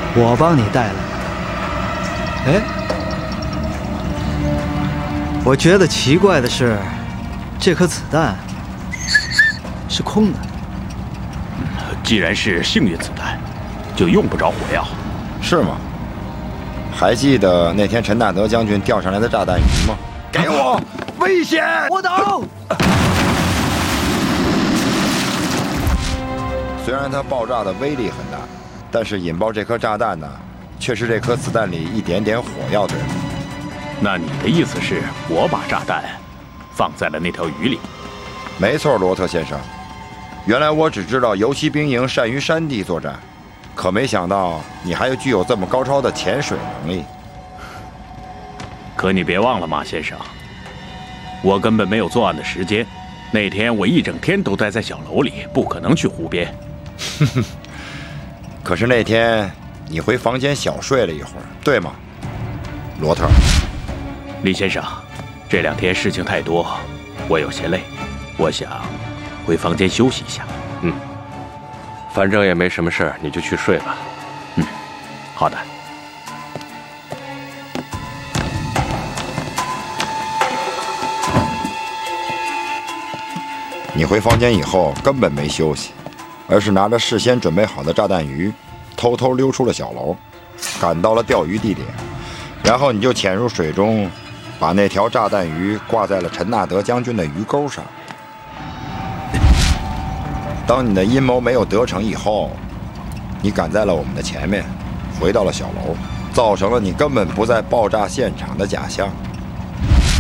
我帮你带来的。哎，我觉得奇怪的是，这颗子弹是空的。 既然是幸运子弹，就用不着火药， 是吗？还记得那天陈大德将军调上来的炸弹鱼吗？给我！危险！ 我倒。 虽然它爆炸的威力很大，但是引爆这颗炸弹呢，却是这颗子弹里一点点火药，对吗？ 那你的意思是我把炸弹放在了那条鱼里？ 没错，罗特先生。原来我只知道游骑兵营善于山地作战，可没想到你还具有这么高超的潜水能力。 可你别忘了，马先生，我根本没有作案的时间。那天我一整天都待在小楼里，不可能去湖边。 可是那天你回房间小睡了一会儿，对吗，罗特？ 李先生，这2天事情太多，我有些累，我想回房间休息一下。 反正也没什么事，你就去睡吧。 好的。 你回房间以后根本没休息，而是拿着事先准备好的炸弹鱼，偷偷溜出了小楼，赶到了钓鱼地点，然后你就潜入水中，把那条炸弹鱼挂在了陈纳德将军的鱼钩上。当你的阴谋没有得逞以后，你赶在了我们的前面，回到了小楼，造成了你根本不在爆炸现场的假象。